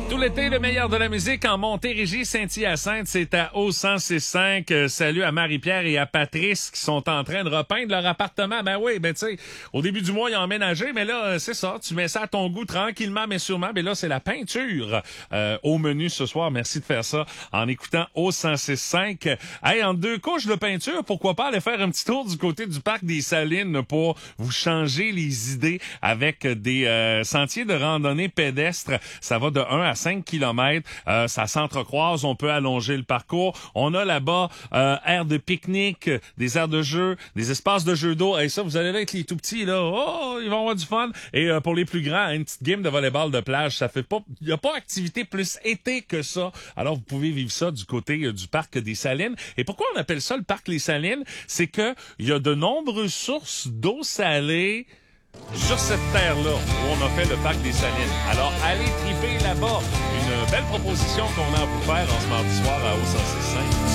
Tout l'été, le meilleur de la musique en Montérégie, Saint-Hyacinthe, c'est à O106.5. Salut à Marie-Pierre et à Patrice qui sont en train de repeindre leur appartement. Ben oui, ben tu sais, au début du mois, ils ont emménagé, mais là, c'est ça, tu mets ça à ton goût tranquillement, mais sûrement. Mais là, c'est la peinture au menu ce soir. Merci de faire ça en écoutant O106.5. Hey, en deux couches de peinture, pourquoi pas aller faire un petit tour du côté du parc des Salines pour vous changer les idées avec des sentiers de randonnée pédestre. Ça va de 1 à 5 km. Ça s'entrecroise. On peut allonger le parcours. On a là-bas aires de pique-nique, des aires de jeu, des espaces de jeux d'eau. Et ça, vous allez là avec les tout petits, là. Oh, ils vont avoir du fun. Et pour les plus grands, une petite game de volleyball de plage. Ça fait pas, il n'y a pas activité plus été que ça. Alors, vous pouvez vivre ça du côté du parc des Salines. Et pourquoi on appelle ça le parc Les Salines? C'est que il y a de nombreuses sources d'eau salée sur cette terre-là où on a fait le parc des Salines. Alors, allez triper là-bas. Une belle proposition qu'on a à vous faire en ce mardi soir à O106.5.